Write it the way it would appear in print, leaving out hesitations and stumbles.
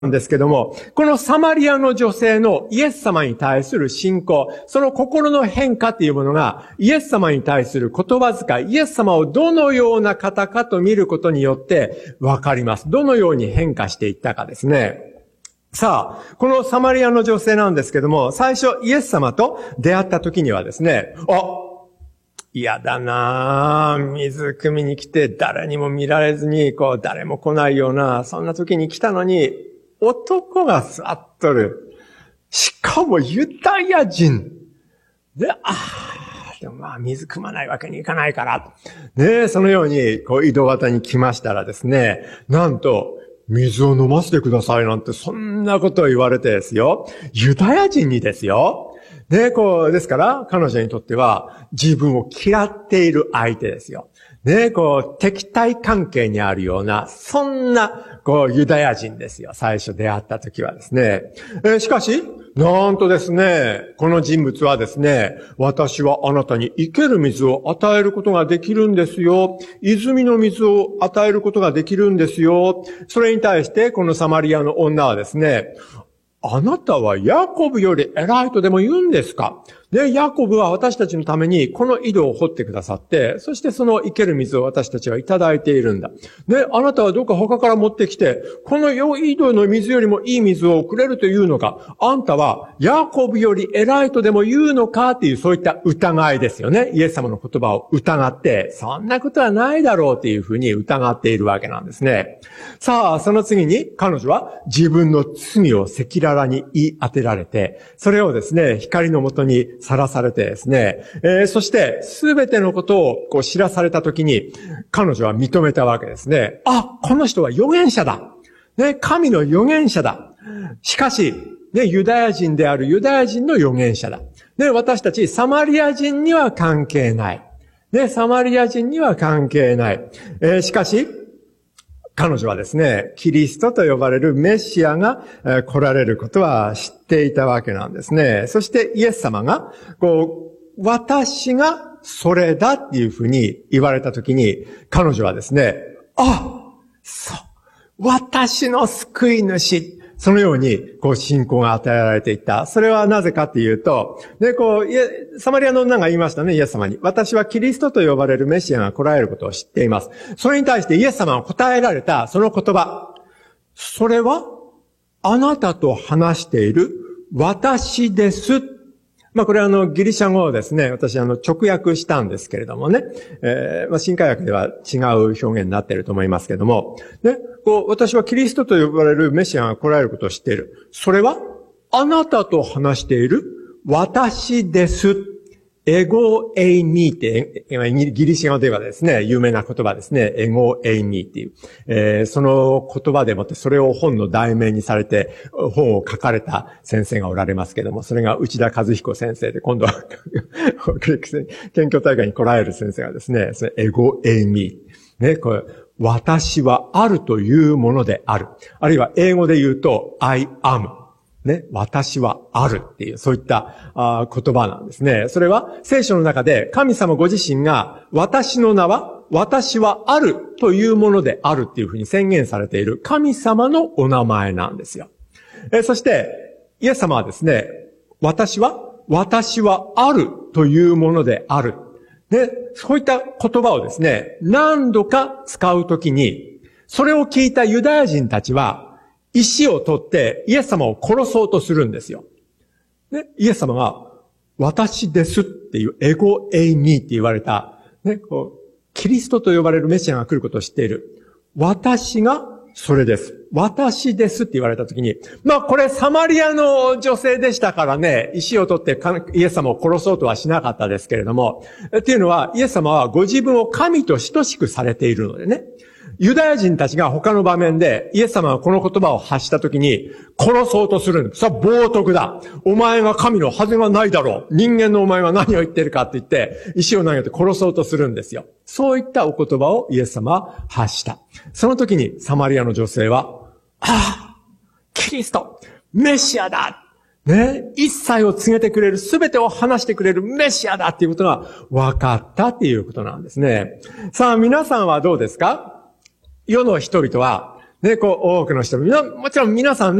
んですけども、このサマリアの女性のイエス様に対する信仰、その心の変化っていうものが、イエス様に対する言葉遣い、イエス様をどのような方かと見ることによってわかります。どのように変化していったかですね。さあ、このサマリアの女性なんですけども、最初イエス様と出会った時にはですね、嫌だなぁ。水汲みに来て誰にも見られずに、誰も来ないような、そんな時に来たのに、男が座っとる。しかもユダヤ人。で、でも水汲まないわけにいかないから。ね、そのように、井戸端に来ましたらですね、なんと、水を飲ませてくださいなんて、そんなことを言われてですよ。ユダヤ人にですよ。ね、ですから、彼女にとっては、自分を嫌っている相手ですよ。ね、敵対関係にあるような、そんな、ユダヤ人ですよ。最初出会った時はですね。しかし、なんとですね、この人物はですね、私はあなたに生ける水を与えることができるんですよ。泉の水を与えることができるんですよ。それに対して、このサマリアの女はですね、あなたはヤコブより偉いとでも言うんですか？で、ヤコブは私たちのためにこの井戸を掘ってくださって、そしてその生ける水を私たちはいただいているんだ。で、あなたはどっか他から持ってきて、この井戸の水よりもいい水をくれるというのか、あんたはヤコブより偉いとでも言うのかっていう、そういった疑いですよね。イエス様の言葉を疑って、そんなことはないだろうっていうふうに疑っているわけなんですね。さあ、その次に彼女は自分の罪を赤裸々に言い当てられて、それをですね、光のもとにさらされてですね、そして全てのことを知らされたときに、彼女は認めたわけですね。この人は預言者だ。ね、神の預言者だ。しかし、ね、ユダヤ人であるユダヤ人の預言者だ。ね、私たちサマリア人には関係ない。ね、サマリア人には関係ない。しかし、彼女はですね、キリストと呼ばれるメシアが来られることは知っていたわけなんですね。そしてイエス様が、私がそれだっていうふうに言われたときに、彼女はですね、そう、私の救い主。そのように、信仰が与えられていった。それはなぜかっていうと、で、サマリアの女が言いましたね、イエス様に。私はキリストと呼ばれるメシアが来られることを知っています。それに対してイエス様が答えられた、その言葉。それは、あなたと話している私です。これはギリシャ語をですね、私直訳したんですけれどもね、新海訳では違う表現になっていると思いますけれども、ね、私はキリストと呼ばれるメシアが来られることを知っている。それは、あなたと話している私です。エゴエイミーって、ギリシャ語ではですね、有名な言葉ですね。エゴエイミーっていう。その言葉でもって、それを本の題名にされて、本を書かれた先生がおられますけども、それが内田和彦先生で、今度は、謙虚大会に来られる先生がですね、それエゴエイミー。ね、私はあるというものである。あるいは英語で言うと、I am。ね、私はあるっていう、そういった言葉なんですね。それは聖書の中で神様ご自身が私の名は私はあるというものであるっていうふうに宣言されている神様のお名前なんですよ。そしてイエス様はですね、私はあるというものである。で、そういった言葉をですね、何度か使うときに、それを聞いたユダヤ人たちは石を取ってイエス様を殺そうとするんですよ。ね、イエス様が、私ですっていうエゴエイミーって言われた、ね、キリストと呼ばれるメシアが来ることを知っている。私がそれです。私ですって言われたときに、これサマリアの女性でしたからね、石を取ってイエス様を殺そうとはしなかったですけれども、っていうのは、イエス様はご自分を神と等しくされているのでね、ユダヤ人たちが他の場面でイエス様がこの言葉を発したときに殺そうとするんです。それは冒涜だ。お前が神のはずがないだろう。人間のお前は何を言ってるかって言って石を投げて殺そうとするんですよ。そういったお言葉をイエス様は発した。その時にサマリアの女性は、キリスト、メシアだ。ね、一切を告げてくれる、すべてを話してくれるメシアだっていうことが分かったっていうことなんですね。さあ皆さんはどうですか？世の人々はね、多くの人、もちろん皆さん